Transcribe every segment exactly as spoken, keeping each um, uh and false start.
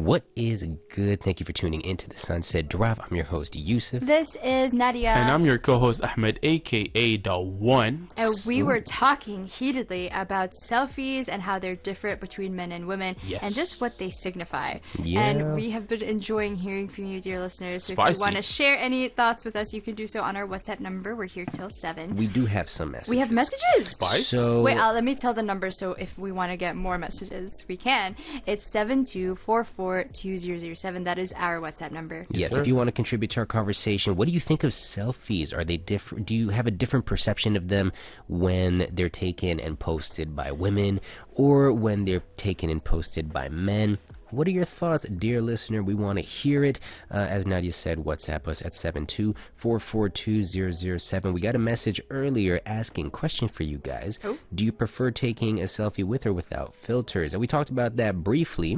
What is good? Thank you for tuning into the Sunset Drive. I'm your host, Yusuf. This is Nadia. And I'm your co-host, Ahmed, a k a. The One. And we were talking heatedly about selfies and how they're different between men and women. Yes. And just what they signify. Yeah. And we have been enjoying hearing from you, dear listeners. So Spicy. if you want to share any thoughts with us, you can do so on our WhatsApp number. We're here till seven. We do have some messages. We have messages. Spice? So, Wait, uh, let me tell the number so if we want to get more messages, we can. It's seven two four four two zero zero seven. That is our WhatsApp number. yes, sir. if you want to contribute to our conversation, what do you think of selfies? Are they different? Do you have a different perception of them when they're taken and posted by women or when they're taken and posted by men? What are your thoughts, dear listener? We want to hear it. Uh, as Nadia said, WhatsApp us at seven two four four two zero zero seven. We got a message earlier asking, question for you guys. Oh. Do you prefer taking a selfie with or without filters? And we talked about that briefly.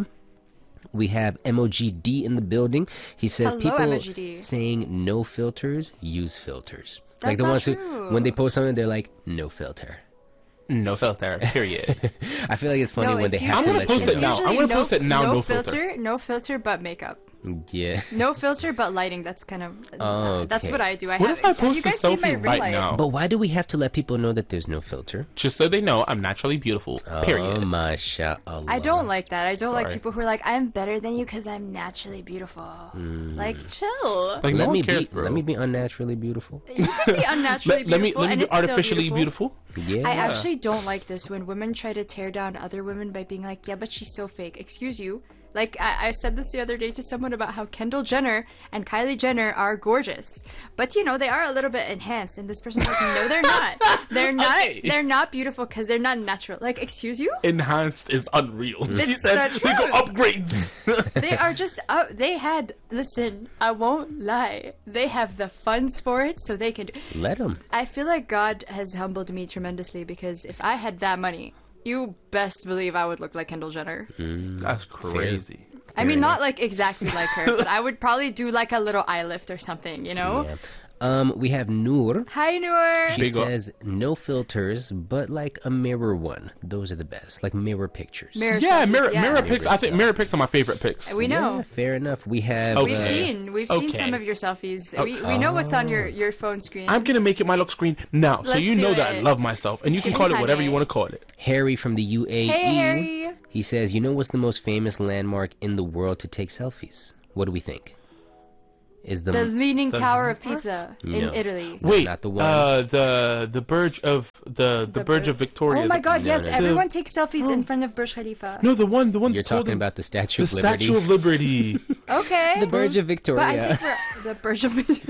We have M O G D in the building. He says Hello, people M O G D. saying no filters, use filters. That's like the not ones true. who, when they post something, they're like, no filter. No filter, period. I feel like it's funny No, when they it's have I'm to gonna let post you it know. now. usually I'm gonna no, post it now, No, no filter, filter. no filter, but makeup. Yeah. No filter, but lighting. That's kind of. Uh, Oh, That's okay. what I do. I What have. if I have you post a guys seen my selfie ring right light? now? But why do we have to let people know that there's no filter? Just so they know, I'm naturally beautiful, period. Oh, mashallah. I don't like that. I don't like Sorry. people who are like, I'm better than you because I'm naturally beautiful. Like, chill. Like, Let no me one cares, be. bro. Let me be unnaturally beautiful. You can be unnaturally let, let me beautiful. let me and be it's still artificially beautiful. Yeah. I actually don't like this when women try to tear down other women by being like, yeah, but she's so fake. Excuse you. Like, I, I said this the other day to someone about how Kendall Jenner and Kylie Jenner are gorgeous. But, you know, they are a little bit enhanced. And this person was like, no, they're not. They're not Okay. They're not beautiful because they're not natural. Like, excuse you? Enhanced is unreal. She It's said the they go truth. upgrades. They are just, uh, they had, listen, I won't lie. They have the funds for it, so they can. Let them. I feel like God has humbled me tremendously because if I had that money, you best believe I would look like Kendall Jenner. That's crazy. I mean, not like exactly like her, but I would probably do like a little eye lift or something, you know? Yeah. Um, we have Noor. Hi, Noor. She Big up. says no filters, but like a mirror one. Those are the best. Like mirror pictures. Mirror Yeah, selfies, mirror yeah. mirror pics. I think mirror pics are my favorite pics. We know. Yeah, fair enough. We have. We've uh, seen. We've seen okay. some of your selfies. We, we know what's on your, your phone screen. I'm gonna make it my lock screen now, so Let's you do know that I it. love myself, and you can Hey, call it whatever honey. you want to call it. Harry from the U A E. Hey, Harry. He says, you know what's the most famous landmark in the world to take selfies? What do we think? Is the, The Leaning The Tower of landmark? Pisa No. in Italy. No, Wait, not the one. uh, the the Burj of the the, The Burj Bur- of Victoria. Oh my The- god, No, yes. no, no. Everyone takes selfies in front of Burj Khalifa. No, the one, the one. You're that's holding- talking about the Statue the of Liberty. Statue of Liberty. Okay. the Burj of But I Victoria. think we're, the Burj of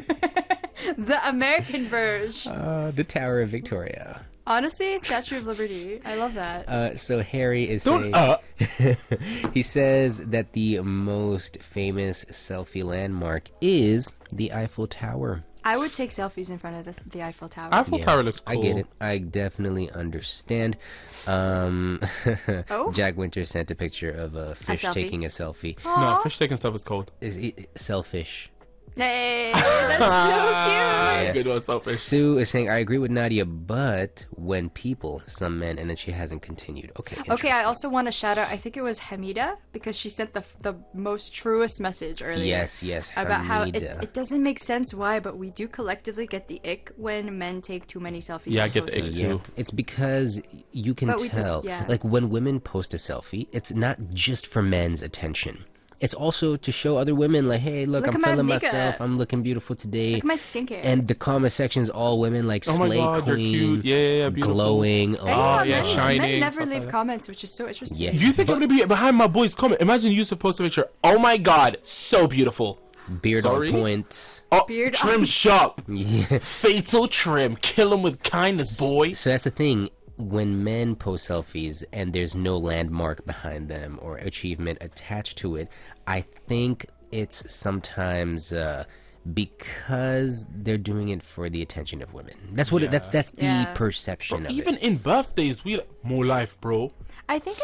the American Burj. Uh, the Tower of Victoria. Honestly, Statue of Liberty. I love that. Uh, so Harry is Don't saying uh. he says that the most famous selfie landmark is the Eiffel Tower. I would take selfies in front of the, the Eiffel Tower. Eiffel Yeah, Tower looks cool. I get it. I definitely understand. Um, Oh? Jack Winter sent a picture of a fish selfie? taking a selfie. No, fish taking stuff is cold. Is it selfish? Hey, that's so Ah, Yeah. good one, selfish. Sue is saying, I agree with Nadia, but when people, some men, and then she hasn't continued. Okay. cute. Okay, I also want to shout out, I think it was Hamida, because she sent the the most truest message earlier. Yes, yes, About how it, Hamida. it doesn't make sense why, but we do collectively get the ick when men take too many selfies. Yeah, I and get the post ick it. too. Yeah, it's because you can But we just- tell. yeah. Like when women post a selfie, it's not just for men's attention. It's also to show other women, like, hey, look, Look I'm at my feeling makeup. myself. I'm looking beautiful today. Look at my skincare. And the comment section's all women, like, Oh my slay God, you're queen, cute. Yeah, yeah, yeah, beautiful. glowing. And, like- you know, Oh, yeah, men, shining, men never stuff leave like that. comments, which is so interesting. Yeah. You think I'm gonna be behind my boy's comment? Imagine Yusuf post a picture. Oh my god, so beautiful. beard Sorry? on point. Oh, Beard trim on- sharp. Yeah. Fatal trim. Kill him with kindness, boy. So that's the thing. When men post selfies and there's no landmark behind them or achievement attached to it, I think it's sometimes uh, because they're doing it for the attention of women. That's what. It, that's that's the Yeah. perception of Even it. in birthdays, we more life, bro. I think it's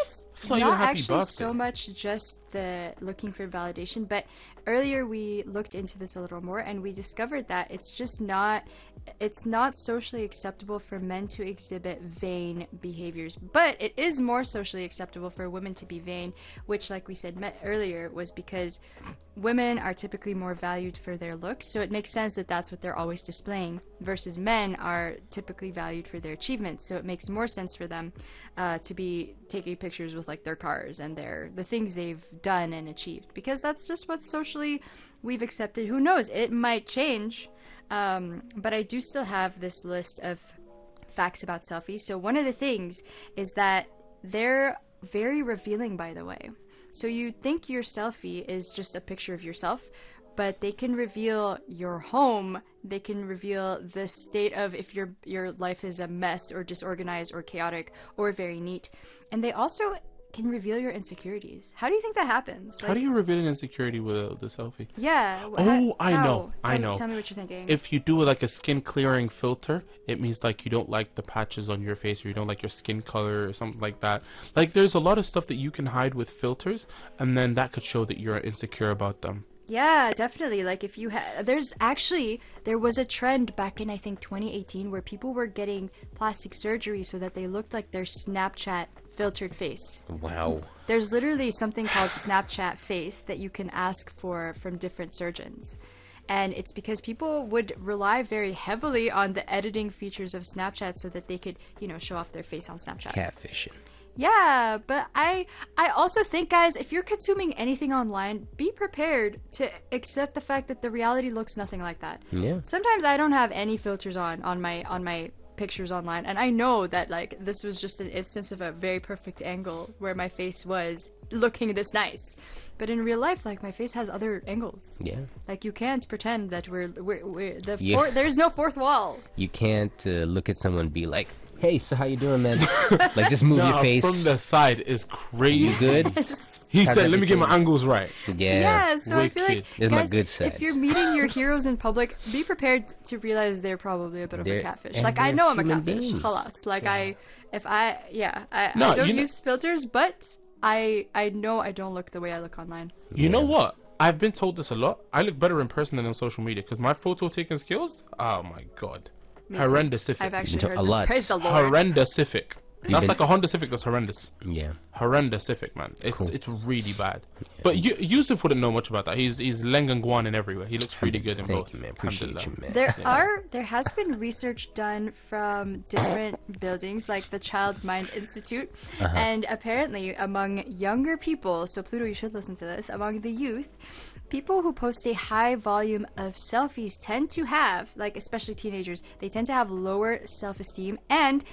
It's not, even not happy actually birthday. so much just the looking for validation, but earlier we looked into this a little more and we discovered that it's just not it's not socially acceptable for men to exhibit vain behaviors, but it is more socially acceptable for women to be vain, which, like we said met earlier, was because women are typically more valued for their looks, so it makes sense that that's what they're always displaying, versus men are typically valued for their achievements, so it makes more sense for them uh, to be taking pictures with like their cars and their the things they've done and achieved, because that's just what socially we've accepted. Who knows, it might change. Um, but I do still have this list of facts about selfies. So one of the things is that they're very revealing, by the way. So you think your selfie is just a picture of yourself, but they can reveal your home. They can reveal the state of if your your life is a mess or disorganized or chaotic or very neat. And they also can reveal your insecurities. How do you think that happens? How Like, do you reveal an insecurity with uh, the selfie? Yeah. wh- Oh, how- I how? know, I Tell- know. Tell me what you're thinking. If you do like a skin clearing filter, it means like you don't like the patches on your face, or you don't like your skin color, or something like that. Like there's a lot of stuff that you can hide with filters, and then that could show that you're insecure about them. Yeah, definitely. Like if you had, there's actually, there was a trend back in, I think, twenty eighteen where people were getting plastic surgery so that they looked like their Snapchat filtered face. Wow. There's literally something called Snapchat face that you can ask for from different surgeons. And it's because people would rely very heavily on the editing features of Snapchat so that they could, you know, show off their face on Snapchat. Catfishing. Yeah, but I I also think, guys, if you're consuming anything online, be prepared to accept the fact that the reality looks nothing like that. Yeah. Sometimes I don't have any filters on on my on my pictures online, and I know that like this was just an instance of a very perfect angle where my face was looking this nice. But in real life, like my face has other angles. Yeah. Like you can't pretend that we're we're, we're the Yeah. four, there's no fourth wall. You can't uh, look at someone and be like, "Hey, so how you doing, man?" Like just move your Nah, face. from the side is crazy. You good? He How's said, "Let me get my everything?" angles right." Yeah. Yeah, so I feel like, Wicked. This is my guys, good side. if you're meeting your heroes in public, be prepared to realize they're probably a bit of They're- a catfish. and Like, I they're know I'm a human catfish. beings. Halas. Like, I, if I, yeah, I, No, I don't you know- use filters, but I, I know I don't look the way I look online. You know what? I've been told this a lot. I look better in person than on social media because my photo taking skills. Oh my god, Me too. horrendous-ific. I've actually A heard this. lot. Praise the Lord. Horrendous-ific. That's been- like a Honda Civic that's horrendous. Yeah. Horrendous-ific, man. It's it's really bad. But you, Yusuf wouldn't know much about that. He's he's Lengan in everywhere. He looks really good in Thank both. you, man. Appreciate you, Alhamdulillah. man. There are there has been research done from different buildings like the Child Mind Institute, Uh-huh. and apparently among younger people, so Pluto, you should listen to this, among the youth, people who post a high volume of selfies tend to have, like especially teenagers, they tend to have lower self-esteem, and